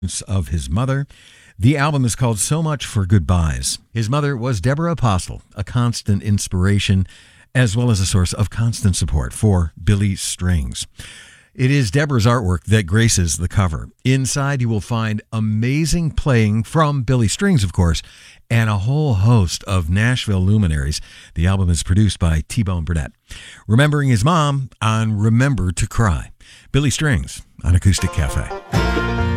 of his mother. The album is called So Much for Goodbyes. His mother was Deborah Apostle, a constant inspiration as well as a source of constant support for Billy Strings. It is Deborah's artwork that graces the cover. Inside, you will find amazing playing from Billy Strings, of course, and a whole host of Nashville luminaries. The album is produced by T-Bone Burnett. Remembering his mom on Remember to Cry. Billy Strings on Acoustic Cafe.